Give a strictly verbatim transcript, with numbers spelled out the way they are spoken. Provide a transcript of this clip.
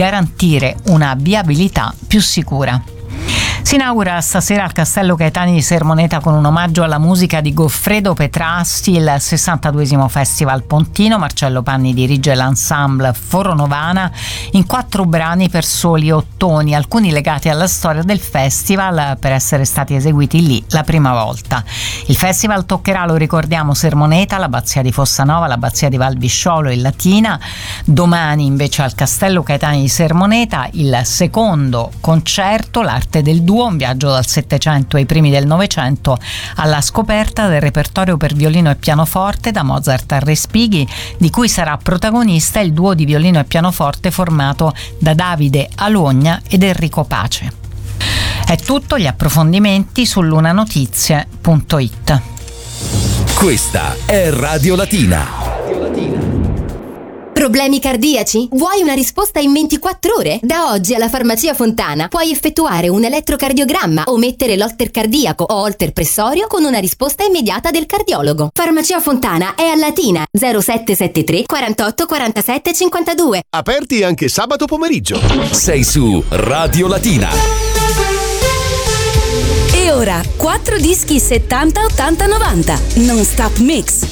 garantire una viabilità più sicura. Si inaugura stasera al Castello Caetani di Sermoneta con un omaggio alla musica di Goffredo Petrassi il sessantaduesimo Festival Pontino. Marcello Panni dirige l'ensemble Foro Novana in quattro brani per soli ottoni, alcuni legati alla storia del festival per essere stati eseguiti lì la prima volta. Il festival toccherà, lo ricordiamo, Sermoneta, l'abbazia di Fossanova, l'abbazia di Val Bisciolo e Latina. Domani invece al Castello Caetani di Sermoneta il secondo concerto, l'arte del duo, un viaggio dal Settecento ai primi del Novecento alla scoperta del repertorio per violino e pianoforte da Mozart a Respighi, di cui sarà protagonista il duo di violino e pianoforte formato da Davide Alogna ed Enrico Pace. È tutto, gli approfondimenti su lunanotizie punto it. Questa è Radio Latina. Problemi cardiaci? Vuoi una risposta in ventiquattro ore? Da oggi alla Farmacia Fontana puoi effettuare un elettrocardiogramma o mettere l'holter cardiaco o holter pressorio con una risposta immediata del cardiologo. Farmacia Fontana è a Latina, zero sette sette tre quarantotto quarantasette cinquantadue. Aperti anche sabato pomeriggio. Sei su Radio Latina. E ora quattro dischi settanta ottanta novanta Non Stop Mix.